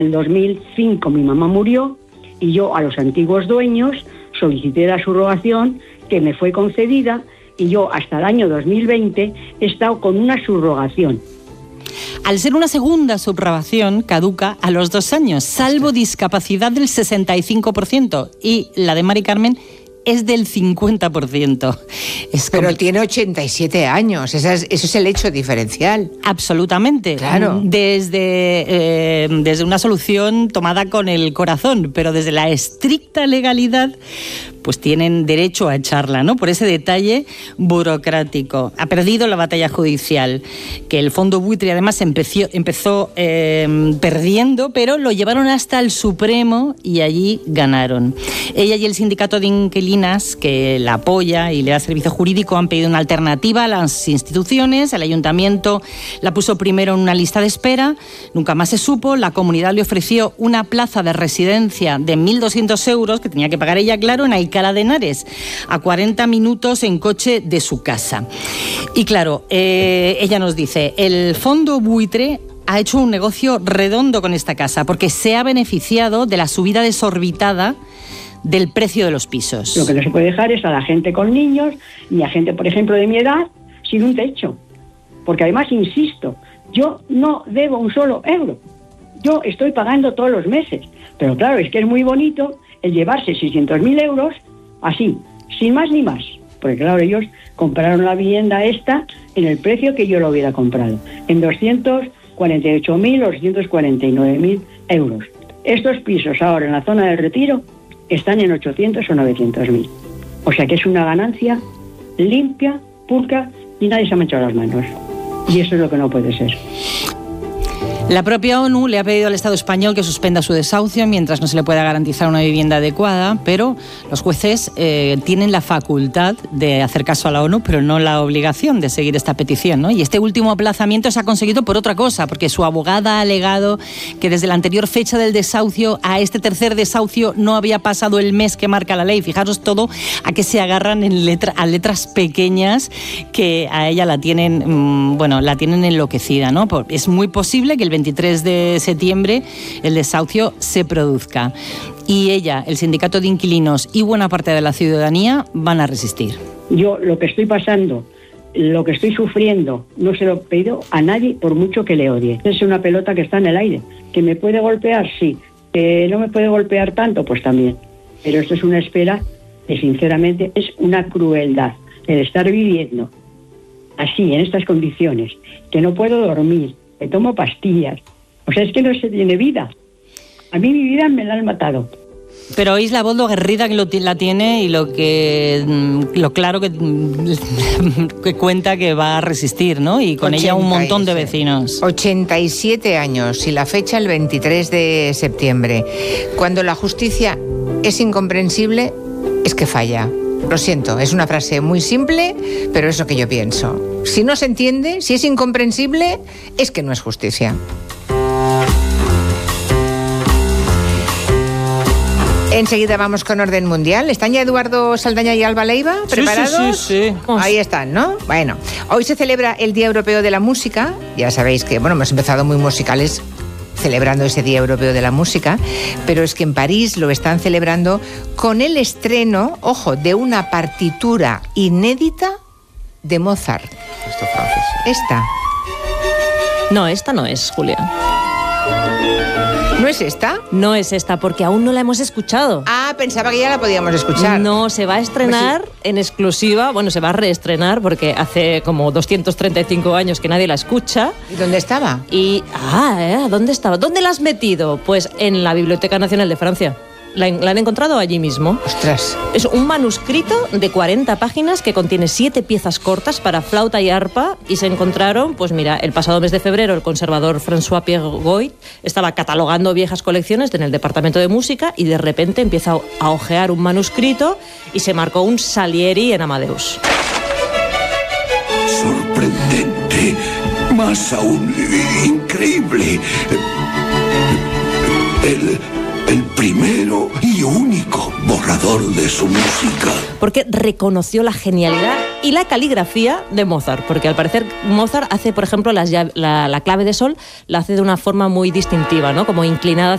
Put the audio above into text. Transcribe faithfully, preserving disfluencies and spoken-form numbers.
En dos mil cinco mi mamá murió y yo a los antiguos dueños solicité la subrogación que me fue concedida y yo hasta el año dos mil veinte he estado con una subrogación. Al ser una segunda subrogación, caduca a los dos años, salvo discapacidad del sesenta y cinco por ciento. Y la de Mari Carmen es del cincuenta por ciento. Es Pero compl- tiene ochenta y siete años, ese es, ese es el hecho diferencial. Absolutamente. Claro. Desde, eh, desde una solución tomada con el corazón, pero desde la estricta legalidad, pues tienen derecho a echarla, ¿no? Por ese detalle burocrático. Ha perdido la batalla judicial, que el Fondo Buitre además empezó, empezó eh, perdiendo, pero lo llevaron hasta el Supremo y allí ganaron. Ella y el sindicato de inquilinas que la apoya y le da servicio jurídico han pedido una alternativa a las instituciones. El ayuntamiento la puso primero en una lista de espera, nunca más se supo. La comunidad le ofreció una plaza de residencia de mil doscientos euros, que tenía que pagar ella, claro, en Alcalá de Henares, a cuarenta minutos en coche de su casa. Y claro, eh, ella nos dice, el Fondo Buitre ha hecho un negocio redondo con esta casa, porque se ha beneficiado de la subida desorbitada del precio de los pisos. Lo que no se puede dejar es a la gente con niños y a gente, por ejemplo, de mi edad, sin un techo. Porque además, insisto, yo no debo un solo euro. Yo estoy pagando todos los meses. Pero claro, es que es muy bonito el llevarse seiscientos mil euros así, sin más ni más. Porque claro, ellos compraron la vivienda esta en el precio que yo lo hubiera comprado, en doscientos cuarenta y ocho mil o doscientos cuarenta y nueve mil euros. Estos pisos ahora en la zona del Retiro están en ochocientos o novecientos mil. O sea que es una ganancia limpia, pulcra, y nadie se ha manchado las manos. Y eso es lo que no puede ser. La propia ONU le ha pedido al Estado español que suspenda su desahucio mientras no se le pueda garantizar una vivienda adecuada, pero los jueces eh, tienen la facultad de hacer caso a la ONU, pero no la obligación de seguir esta petición, ¿no? Y este último aplazamiento se ha conseguido por otra cosa, porque su abogada ha alegado que desde la anterior fecha del desahucio a este tercer desahucio no había pasado el mes que marca la ley. Fijaros todo a que se agarran en letra, a letras pequeñas que a ella la tienen, mmm, bueno, la tienen enloquecida, ¿no? Es muy posible que el veintitrés de septiembre el desahucio se produzca. Y ella, el sindicato de inquilinos y buena parte de la ciudadanía van a resistir. Yo lo que estoy pasando, lo que estoy sufriendo, no se lo he pedido a nadie por mucho que le odie. Es una pelota que está en el aire. ¿Que me puede golpear? Sí. ¿Que no me puede golpear tanto? Pues también. Pero esto es una espera que sinceramente es una crueldad. El estar viviendo así, en estas condiciones, que no puedo dormir, que tomo pastillas. O sea, es que no se tiene vida. A mí mi vida me la han matado. Pero oís la voz lo aguerrida que lo, la tiene y lo que lo claro que, que cuenta que va a resistir, ¿no? Y con ella un montón de vecinos. ochenta y siete años y la fecha el veintitrés de septiembre. Cuando la justicia es incomprensible, es que falla. Lo siento, es una frase muy simple, pero es lo que yo pienso. Si no se entiende, si es incomprensible, es que no es justicia. Enseguida vamos con Orden Mundial. ¿Están ya Eduardo Saldaña y Alba Leiva preparados? Sí, sí, sí, sí. Ahí están, ¿no? Bueno, hoy se celebra el Día Europeo de la Música. Ya sabéis que, bueno, hemos empezado muy musicales celebrando ese Día Europeo de la Música, pero es que en París lo están celebrando con el estreno, ojo, de una partitura inédita de Mozart. Esto francés. Esta. No, esta no es, Julia. ¿No es esta? No es esta, porque aún no la hemos escuchado. Ah, pensaba que ya la podíamos escuchar. No, se va a estrenar pues sí. en exclusiva, bueno, se va a reestrenar porque hace como doscientos treinta y cinco años que nadie la escucha. ¿Y dónde estaba? Y, ah, ¿eh? ¿Dónde estaba? ¿Dónde la has metido? Pues en la Biblioteca Nacional de Francia. La, la han encontrado allí mismo. ¡Ostras! Es un manuscrito de cuarenta páginas que contiene siete piezas cortas para flauta y arpa y se encontraron, pues mira, el pasado mes de febrero el conservador François Pierre Goit estaba catalogando viejas colecciones en el departamento de música y de repente empieza a ojear un manuscrito y se marcó un Salieri en Amadeus. Sorprendente, más aún increíble. El... el primero y único borrador de su música. Porque reconoció la genialidad y la caligrafía de Mozart, porque al parecer Mozart hace, por ejemplo, las, la, la clave de sol la hace de una forma muy distintiva, ¿no? Como inclinada